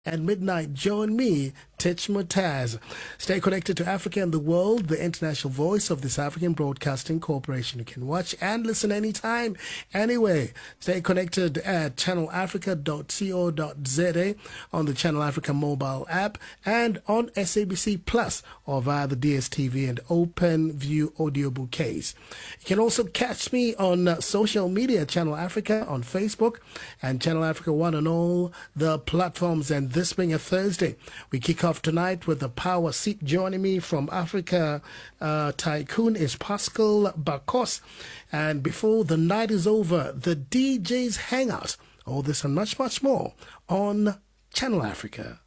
and midnight. Join me, Tich Mutaz. Stay connected to Africa and the world, the international voice of this African Broadcasting Corporation. You can watch and listen anytime, anyway. Stay connected at channelafrica.co.za, on the Channel Africa mobile app, and on SABC Plus, or via the DSTV and OpenView audio bouquets. You can also catch me on social media, Channel Africa on Facebook and Channel Africa One on all the platforms. And this being a Thursday, we kick off tonight with the power seat. Joining me from Africa Tycoon is Pascal Bakos. And before the night is over, the DJ's Hangout. All this and much, much more on Channel Africa.